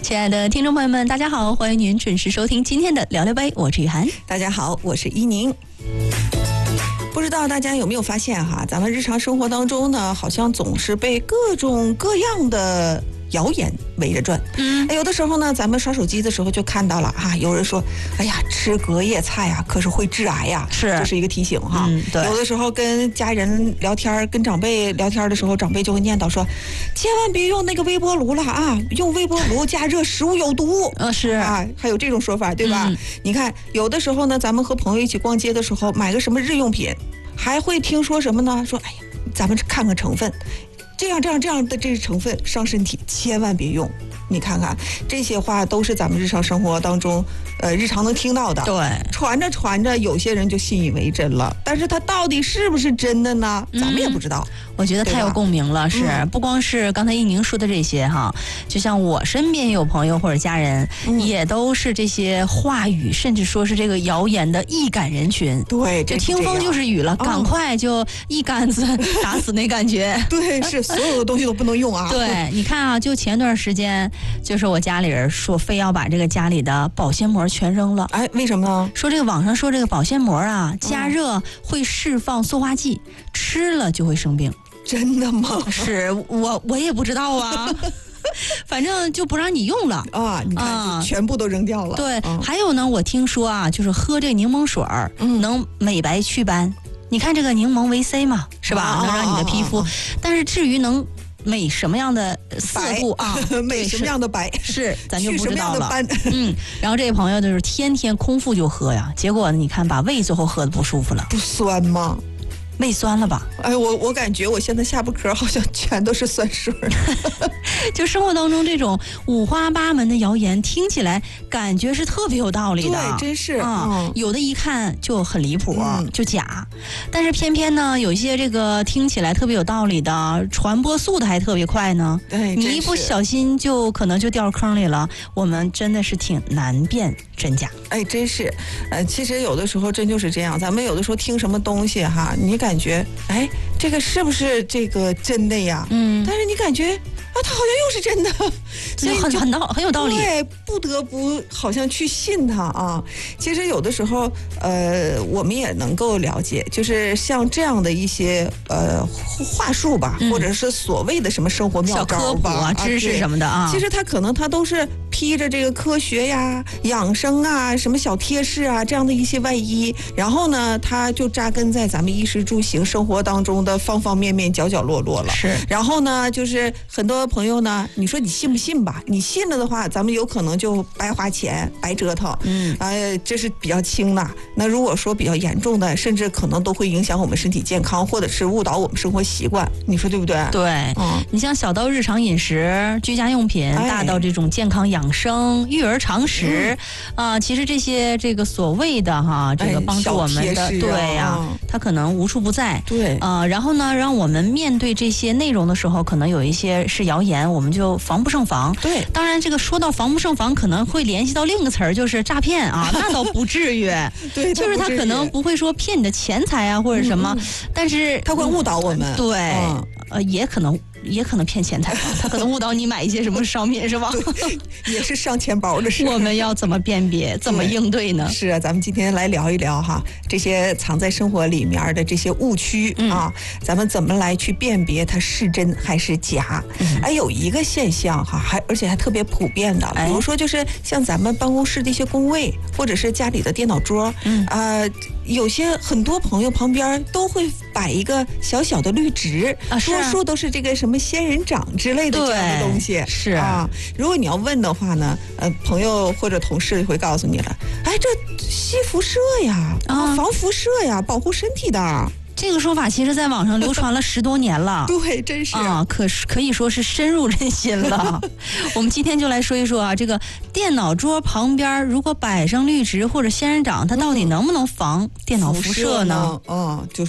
亲爱的听众朋友们，大家好，欢迎您准时收听今天的聊聊杯，我是雨涵。 大家好，我是依宁。不知道大家有没有发现哈，咱们日常生活当中呢，好像总是被各种各样的谣言围着转。有的时候呢，咱们刷手机的时候就看到了哈，有人说，哎呀，吃隔夜菜啊，可是会致癌呀，这是一个提醒哈。 对。 有的时候跟家人聊天，跟长辈聊天的时候，长辈就会念叨说，千万别用那个微波炉了啊，用微波炉加热食物有毒。 是啊，还有这种说法，对吧？你看，有的时候呢，咱们和朋友一起逛街的时候，买个什么日用品，还会听说什么呢？说，哎呀，咱们看看成分。这样的这成分伤身体，千万别用。你看看这些话都是咱们日常生活当中日常能听到的。 对， 传着有些人就信以为真了，但是它到底是不是真的呢？咱们也不知道。 我觉得太有共鸣了，是不光是刚才一宁说的这些哈，就像我身边有朋友或者家人，也都是这些话语，甚至说是这个谣言的易感人群。 对， 就听风就是雨了，赶快就一竿子打死那感觉。 对，是所有的东西都不能用啊。 对，你看啊，就前段时间，就是我家里人说非要把这个家里的保鲜膜全扔了。 哎，为什么呢？ 说这个网上说这个保鲜膜啊，加热会释放塑化剂，吃了就会生病。 真的吗？ 是我也不知道啊。反正就不让你用了啊！你看，全部都扔掉了。 对，还有呢，我听说啊，就是喝这柠檬水能美白祛斑。你看这个柠檬维 C 嘛，是吧？能让你的皮肤，但是至于能美什么样的色度啊， 美什么样的白是咱就不知道了。然后这位朋友就是天天空腹就喝呀，结果你看把胃最后喝的不舒服了。 不酸吗？ 胃酸了吧？ 哎，我感觉我现在下巴壳好像全都是酸水。 就生活当中这种五花八门的谣言，听起来感觉是特别有道理的。 对，真是有的一看就很离谱，就假。但是偏偏呢，有一些这个听起来特别有道理的，传播速度还特别快呢。 对， 你一不小心就可能就掉坑里了。我们真的是挺难辨真假。 哎，真是，其实有的时候真就是这样。咱们有的时候听什么东西哈，你感觉哎，这个是不是这个真的呀？但是你感觉啊，它好像又是真的， 所以很有道理。 对，不得不好像去信它啊。其实有的时候，我们也能够了解，就是像这样的一些话术吧，或者是所谓的什么生活妙招吧、 小科普知识什么的啊。 其实它可能它都是披着这个科学呀、养生啊、什么小贴士啊这样的一些外衣，然后呢，它就扎根在咱们衣食住行生活当中的方方面面、角角落落了。 是。 然后呢，就是很多朋友呢，你说你信不信吧？你信了的话，咱们有可能就白花钱、白折腾。这是比较轻的。那如果说比较严重的，甚至可能都会影响我们身体健康，或者是误导我们生活习惯。你说对不对？ 对。你像小到日常饮食、居家用品，大到这种健康养生、育儿常识其实这个所谓的这个帮助我们的，对呀，它可能无处不在。 对。 然后呢，让我们面对这些内容的时候，可能有一些是谣言，我们就防不胜防。 对， 当然这个说到防不胜防，可能会联系到另一个词儿，就是诈骗啊，那倒不至于。 对， 就是他可能不会说骗你的钱财啊，或者什么，但是他会误导我们。 对，也可能骗钱财，他可能误导你买一些什么商品，是吧？ 也是上钱包的事。 我们要怎么辨别，怎么应对呢？ 是啊，咱们今天来聊一聊哈，这些藏在生活里面的这些误区啊，咱们怎么来去辨别它是真还是假？有一个现象哈，而且还特别普遍的，比如说就是像咱们办公室的一些工位，或者是家里的电脑桌，有些很多朋友旁边都会摆一个小小的绿植，多数都是这个什么仙人掌之类的这样的东西。 是啊，如果你要问的话呢，朋友或者同事会告诉你了，哎，这吸辐射呀，防辐射呀，保护身体的。 这个说法其实在网上流传了10多年了。 对，真是可以说是深入人心了。我们今天就来说一说啊，这个电脑桌旁边如果摆上绿植或者仙人掌，它到底能不能防电脑辐射呢？ 就是